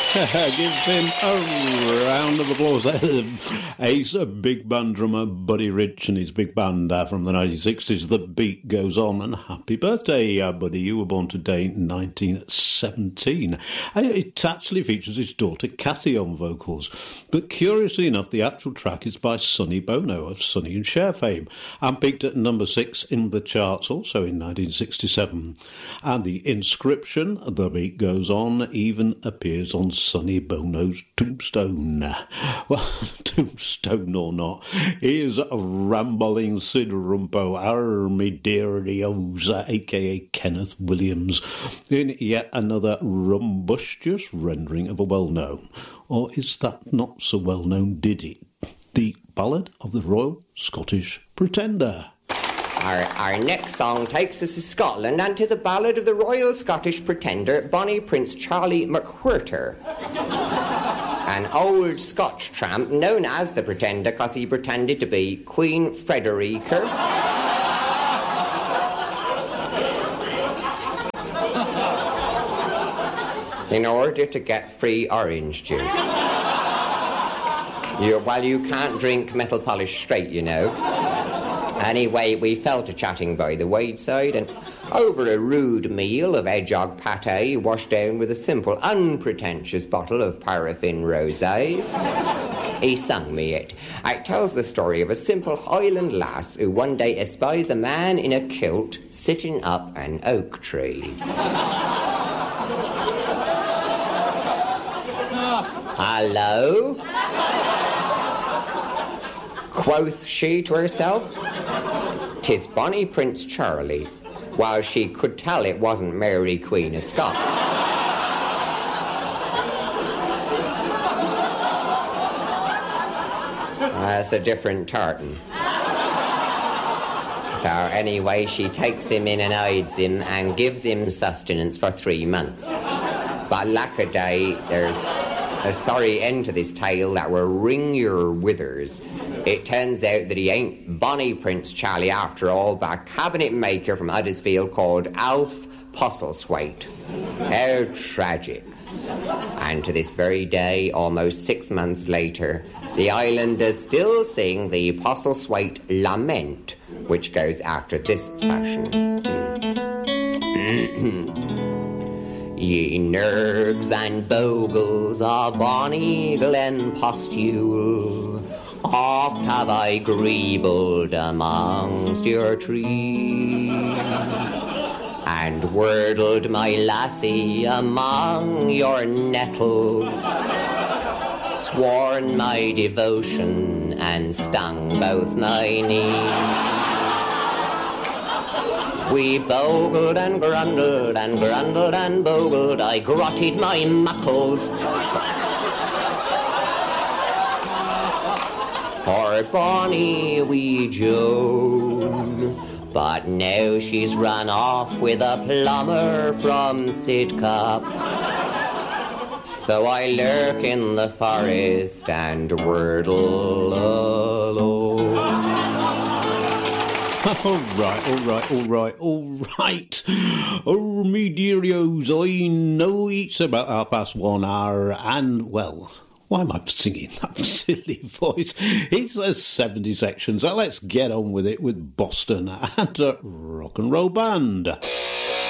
Give him a round of applause. Ace, a big band drummer, Buddy Rich and his big band from the 1960s. The beat goes on, and happy birthday, Buddy. You were born today in 1917. It actually features his daughter Kathy on vocals. But curiously enough, the actual track is by Sonny Bono of Sonny and Cher fame, and peaked at number 6 in the charts also in 1967. And the inscription, The Beat Goes On, even appears on Sonny Bono's tombstone. Well, tombstone or not, here's Rambling Sid Rumpo, Army Dearly Oza, a.k.a. Kenneth Williams, in yet another rumbustious rendering of a well-known, or is that not so well-known ditty, the Ballad of the Royal Scottish Pretender. Our next song takes us to Scotland, and 'tis a ballad of the Royal Scottish Pretender, Bonnie Prince Charlie McWhirter. An old Scotch tramp known as the Pretender because he pretended to be Queen Frederica. In order to get free orange juice. You can't drink metal polish straight, you know. Anyway, we fell to chatting by the wayside, and over a rude meal of hedgehog pâté washed down with a simple, unpretentious bottle of paraffin rosé, he sung me it. It tells the story of a simple Highland lass who one day espies a man in a kilt sitting up an oak tree. Hello? Quoth she to herself, "'Tis Bonnie Prince Charlie," while she could tell it wasn't Mary Queen of Scots. That's a different tartan. So anyway, she takes him in and hides him and gives him sustenance for 3 months. But lack-a-day, there's a sorry end to this tale that will wring your withers. It turns out that he ain't Bonnie Prince Charlie after all, but a cabinet maker from Huddersfield called Alf Postlethwaite. How tragic. And to this very day, almost 6 months later, the islanders still sing the Postlethwaite Lament, which goes after this fashion. Ye nergs and bogles of bonny Glen Postule, oft have I greebled amongst your trees, and wordled my lassie among your nettles, sworn my devotion and stung both my knees. We bogled and grundled and grundled and bogled, I grotted my muckles for bonny wee Joan. But now she's run off with a plumber from Sidcup. So I lurk in the forest and wordle alone. All right. Oh, me dearios, I know it's about 1:30, and, well, why am I singing that silly voice? It's a 70 section, so let's get on with it with Boston and a rock and roll band.